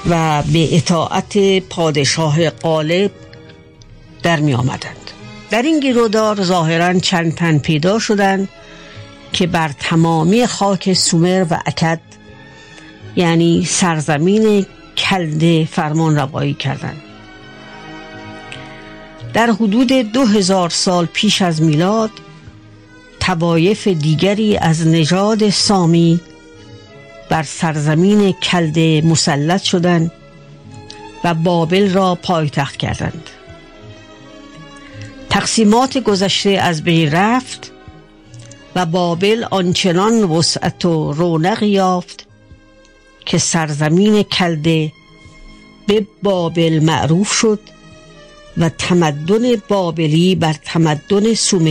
و به اطاعت پادشاه غالب در می آمدند. در این گیرودار ظاهراً چند تن پیدا شدند که بر تمامی خاک سومر و اکد، یعنی سرزمین کلده، فرمان روایی کردند. در حدود 2000 سال پیش از میلاد طوایف دیگری از نژاد سامی بر سرزمین کلده مسلط شدند و بابل را پایتخت کردند. تقسیمات گذشته از بین رفت و بابل آنچنان وسعت و رونق یافت که سرزمین کلده به بابل معروف شد و تمدن بابلی بر تمدن سومر